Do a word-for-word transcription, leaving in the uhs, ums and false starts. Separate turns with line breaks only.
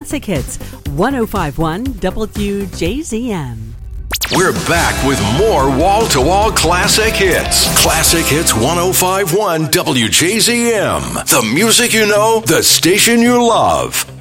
Classic Hits, ten fifty-one W J Z M.
We're back with more wall-to-wall classic hits. Classic Hits ten fifty-one W J Z M. The music you know, the station you love.